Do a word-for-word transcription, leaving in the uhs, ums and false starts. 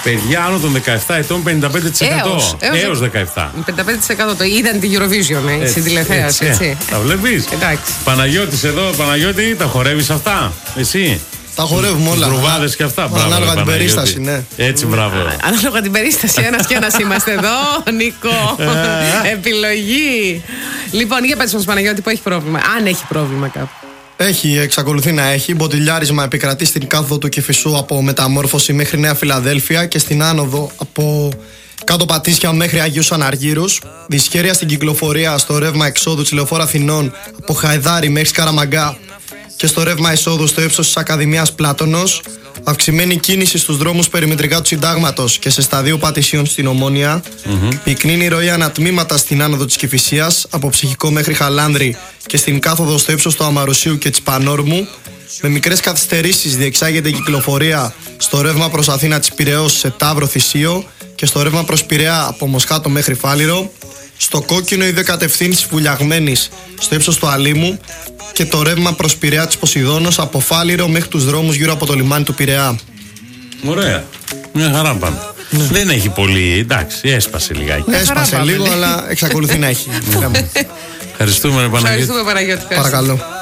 Παιδιά άνω των δεκαεπτά ετών πενήντα πέντε τοις εκατό. Έως, έως, έως δεκαεπτά. πενήντα πέντε τοις εκατό το είδαν τη Eurovision, ε, στην τηλεθέαση. Έτσι, έτσι. Τα βλέπεις. Εντάξει. Παναγιώτης εδώ, Παναγιώτη, τα χορεύεις αυτά, εσύ? Τα χορεύουμε όλα. Βρουβάδες και αυτά. Μπράβο, ανάλογα ρε, την Παναγιώτη. περίσταση, ναι. Έτσι, μπράβο. Ανάλογα την περίσταση, ένας και ένας είμαστε εδώ, Νίκο. Επιλογή. Λοιπόν, για πες μας, Παναγιώτη, που έχει πρόβλημα. Αν έχει πρόβλημα κάπου. Έχει, εξακολουθεί να έχει. Μποτιλιάρισμα επικρατεί στην κάθοδο του Κηφισού από Μεταμόρφωση μέχρι Νέα Φιλαδέλφια και στην άνοδο από κάτω Πατήσια μέχρι Αγίους Αναργύρους. Δυσχέρεια στην κυκλοφορία στο ρεύμα εξόδου της Λεωφόρου Αθηνών από Χαϊδάρη μέχρι Σκαραμαγκά και στο ρεύμα εισόδου στο ύψος της Ακαδημίας Πλάτωνος. Αυξημένη κίνηση στους δρόμους περιμετρικά του Συντάγματος και σε σταδίο Πατησίων στην Ομόνια. Mm-hmm. Πυκνή ροή ανατμήματα στην άνοδο της Κηφισίας από Ψυχικό μέχρι Χαλάνδρη και στην κάθοδο στο ύψος του Αμαρουσίου και της Πανόρμου. Με μικρές καθυστερήσεις διεξάγεται η κυκλοφορία στο ρεύμα προς Αθήνα της Πειραιώς σε Ταύρο Θησίο και στο ρεύμα προς Πειραιά από Μοσχάτο μέχρι Φάληρο. Στο κόκκινο η δεκατευθύνση βουλιαγμένης στο ύψος του Αλήμου και το ρεύμα προς Πειραιά της Ποσειδώνος από Φάληρο μέχρι τους δρόμους γύρω από το λιμάνι του Πειραιά. Ωραία. Μια χαρά πάμε. Ναι. Δεν έχει πολύ. Εντάξει, έσπασε λιγάκι. Έσπασε λίγο, αλλά εξακολουθεί να έχει. Ευχαριστούμε, Παναγιώτη. Ευχαριστούμε, Παναγιώτη. Παρακαλώ.